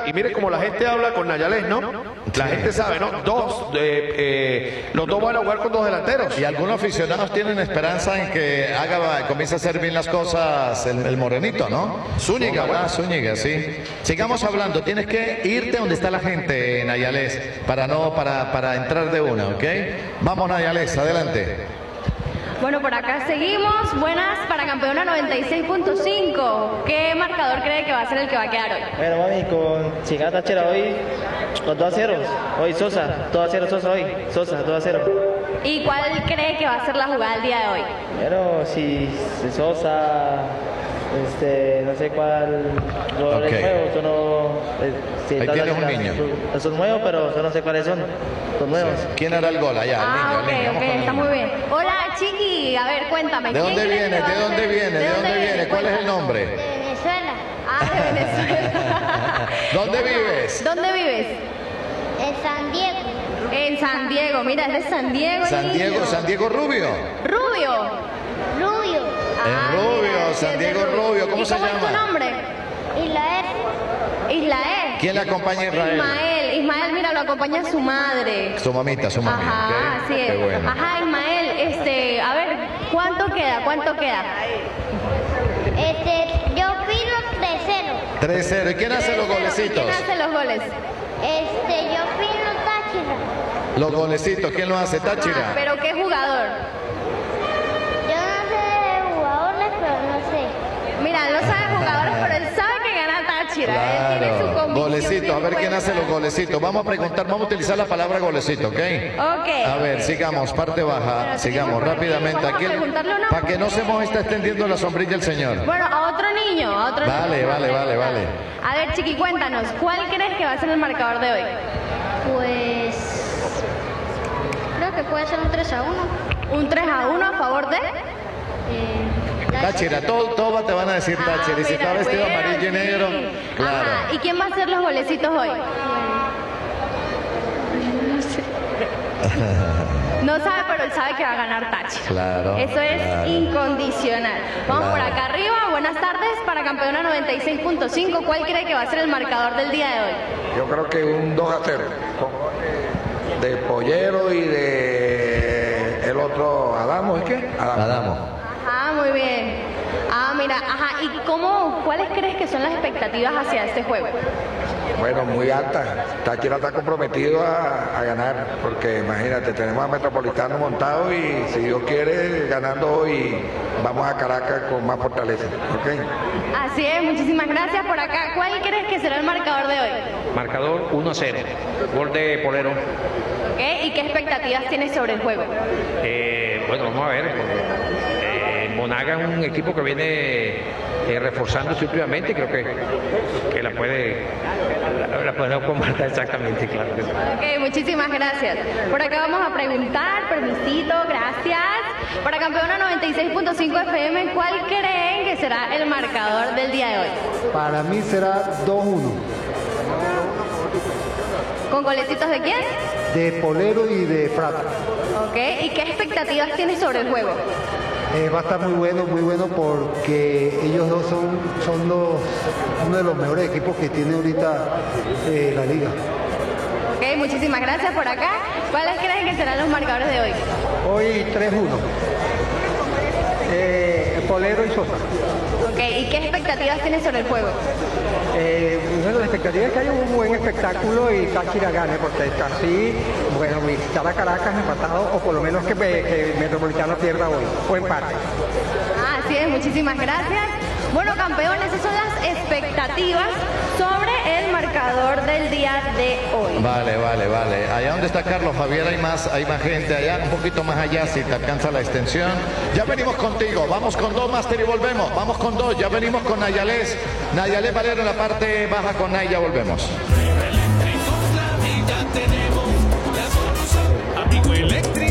y mire cómo la gente habla con Nayales, ¿no? La gente sabe, ¿no? Los dos van a jugar con dos delanteros. Y algunos aficionados tienen esperanza en que comience a hacer bien las cosas el morenito, ¿no? Zúñiga, bueno. Zúñiga, sí. Sigamos hablando, tienes que irte donde está la gente, Nayales, para entrar de una, ¿ok? Vamos, Nayales, adelante. Bueno, por acá seguimos. Buenas para Campeona 96.5. ¿Qué marcador cree que va a ser el que va a quedar hoy? Bueno, mami, con Chingada Táchira hoy, con 2-0. Hoy Sosa, 2-0 Sosa hoy. Sosa, 2-0. ¿Y cuál cree que va a ser la jugada el día de hoy? Bueno, si Sosa, no sé cuál jugador es nuevo, eso no... Ahí tienes un niño. Son nuevos, pero yo no sé cuáles son. Son nuevos. Sí. ¿Quién era el gol allá? El niño. Ok, está muy bien. Hola, Chiqui. A ver, cuéntame. ¿De dónde viene? ¿De dónde viene? ¿Cuál es el nombre? De Venezuela. De Venezuela. ¿Dónde vives? ¿Dónde vives? En San Diego. En San Diego. Mira, es de San Diego. San Diego Rubio. Rubio. Rubio. Rubio, San Diego Rubio. ¿Cómo se llama? ¿Cómo es tu nombre? Islael. ¿Quién le acompaña a Israel? Ismael, mira, lo acompaña su madre. Su mamita. Ajá, ¿okay? así es. Qué bueno. Ajá, Ismael, a ver, ¿cuánto queda? Yo pido 3-0. 3-0. ¿Y quién hace los golecitos? ¿Quién hace los goles? Yo pido Táchira. Los golecitos, ¿quién lo hace? Táchira. ¿Pero qué jugador? Yo no sé de jugadores, pero no sé. Mira, no sabe jugadores, pero él sabe que gana Táchira. Él tiene su convicción. Golecitos, a ver quién hace los golecitos. Vamos a preguntar, vamos a utilizar la palabra golecito, ¿ok? Ok. A ver, sigamos, parte baja, sigamos rápidamente. Aquí, para que no se nos esté extendiendo la sombrilla el señor. Bueno, a otro niño. Vale. A ver, Chiqui, cuéntanos, ¿cuál crees que va a ser el marcador de hoy? Pues creo que puede ser un 3-1. ¿Un 3-1 a favor de? Táchira, todo te van a decir Táchira. Y si está vestido amarillo y negro, claro. Ajá. ¿Y quién va a hacer los golecitos hoy? No sabe, pero él sabe que va a ganar Táchira. Claro. Eso es incondicional. Vamos por acá arriba. Buenas tardes para Campeona 96.5. ¿Cuál cree que va a ser el marcador del día de hoy? Yo creo que un 2-0. De Pollero y de el otro Adamo, ¿es qué? Adamo. Ajá, muy bien. Mira, ¿y cuáles crees que son las expectativas hacia este juego? Bueno, muy alta. Táchira está comprometido a ganar, porque imagínate, tenemos a Metropolitano montado y si Dios quiere, ganando hoy, vamos a Caracas con más fortaleza. ¿Okay? Así es, muchísimas gracias por acá. ¿Cuál crees que será el marcador de hoy? Marcador 1-0, gol de Polero. ¿Y qué expectativas tienes sobre el juego? Bueno, vamos a ver. Monaga es un equipo que viene reforzándose últimamente, creo que la puede combatir exactamente, claro que sí. Ok, muchísimas gracias. Por acá vamos a preguntar, permisito, gracias. Para Campeona 96.5 FM, ¿cuál creen que será el marcador del día de hoy? Para mí será 2-1. ¿Con golecitos de quién? De Polero y de Frato. Ok, ¿y qué expectativas tienes sobre el juego? Va a estar muy bueno porque ellos dos son uno de los mejores equipos que tiene ahorita la liga. Ok, muchísimas gracias por acá. ¿Cuáles creen que serán los marcadores de hoy? Hoy 3-1. Polero y Sosa. Ok, ¿y qué expectativas tienes sobre el juego? Bueno, la expectativa es que haya un buen espectáculo y Táchira gane, porque así, bueno, visitar a Caracas empatado, o por lo menos que Metropolitano pierda hoy, o empate. Así es, muchísimas gracias. Bueno, campeones, esas son las expectativas sobre el marcador del día de hoy. Vale. Allá donde está Carlos Javier hay más gente, allá un poquito más allá si te alcanza la extensión. Ya venimos contigo, vamos con dos, Master, y volvemos. Vamos con dos, ya venimos con Nayales Valero en la parte baja con Nay, ya volvemos. Amigo eléctrico.